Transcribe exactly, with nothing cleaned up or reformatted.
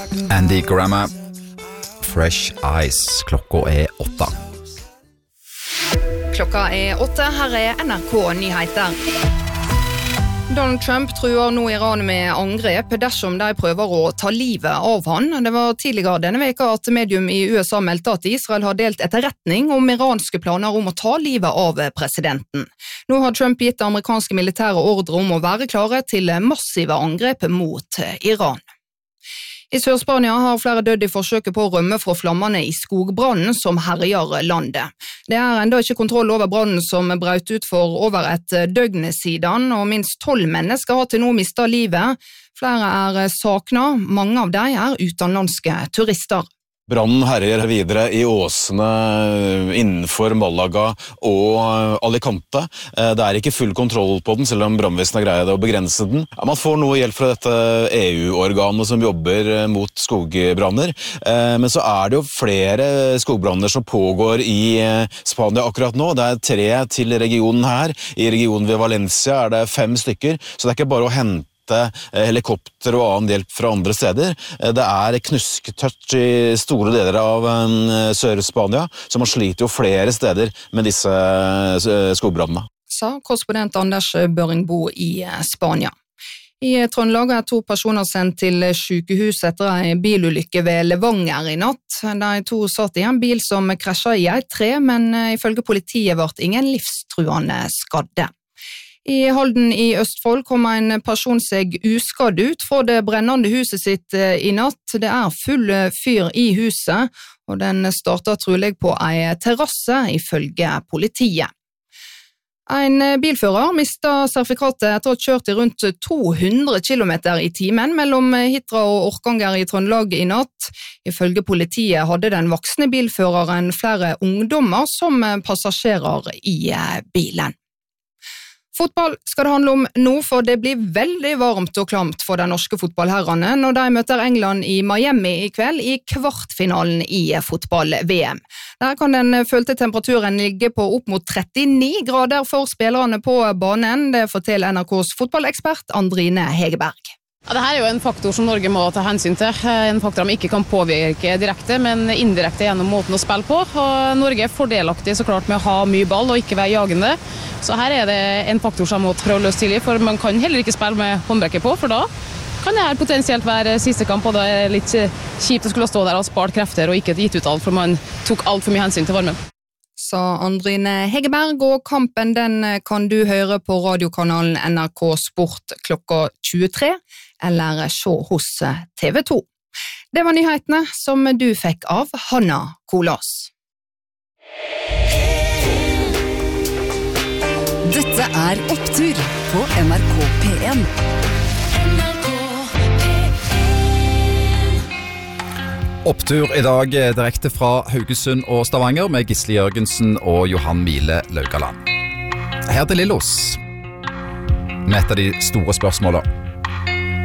Andy Grammer, Fresh Eyes. Klokka er åtta. Klokka er åtte, her er N R K Nyheter. Donald Trump truer nå Iran med angrep dersom de prøver å ta livet av han. Det var tidligere denne veka at medium i U S A meldte at Israel har delt etterretning om iranske planer om å ta livet av presidenten. Nå har Trump gitt amerikanske militære ordre om å være klare til massive angrep mot Iran. I Sør-Spania har flere dødd i forsøket på å rømme fra flammene i skogbrannen som herjer landet. Det er enda ikke kontroll over brannen som brøt ut for over et døgn siden, og minst tolv mennesker har til nå mistet livet. Flere er savnet, mange av dem er utenlandske turister. Brannen herjer videre i åsene innenfor Malaga og Alicante. Det er ikke full kontroll på den, selv om brannvesenet har greid å begrense den. Man får noe hjelp fra dette E U-organet som jobber mot skogbranner, men så er det jo flere skogbranner som pågår i Spania akkurat nå. Det er tre til regionen her. I regionen ved Valencia er det fem stykker, så det er ikke bare å hente helikopter og annen hjelp fra andre steder. Det er knusktørt i store deler av Sør-Spania, så man sliter jo flere steder med disse skogbrannene. Sa korrespondent Anders Børingbo i Spania. I Trøndelag er to personer sendt til sykehus etter en bilulykke ved Levanger i natt. De to satt i en bil som krasjet i et tre, men ifølge politiet ble ingen livstruende skadde. I Halden i Østfold kom en person seg uskadd ut fra det brennende huset sitt i natt. Det er full fyr i huset, og den startet trolig på en terrasse ifølge politiet. En bilfører mistet sertifikatet etter å ha kjørt i rundt to hundre kilometer i timen mellom Hitra og Orkanger i Trøndelag i natt. Ifølge politiet hadde den voksne bilføreren flere ungdommer som passasjerer i bilen. Fotball skal det handle om nå, for det blir veldig varmt og klamt for de norske fotballherrene når de møter England i Miami i kveld i kvartfinalen i fotball-V M. Der kan den følte temperaturen ligge på opp mot trettini grader for spillerne på banen. Det forteller N R K's fotballekspert Andrine Hegerberg. Ja, dette er jo en faktor som Norge må ta hensyn til. En faktor de ikke kan påvirke direkte, men indirekte gjennom måten å spille på. Og Norge er fordelaktig så klart med å ha mye ball og ikke være jagende. Så her er det en faktor som må prøve å løse tidlig, for man kan heller ikke spille med håndbrekket på, for da kan det her potensielt være siste kamp, og det er litt kjipt å skulle stå der og spart krefter og ikke gitt ut alt, for man tok alt for mye hensyn til varmen. Sa Andrine Hegerberg, og kampen den kan du høre på radiokanalen N R K Sport klokka tjuetre, eller se hos T V to. Det var nyhetene som du fikk av Hanna Kolas. Dette er Opptur på N R K P en. Opptur i dag direkte fra Haugesund og Stavanger med Gisle Jørgensen og Johan Mile Laugaland. Her til Lillos med et av de store spørsmålene.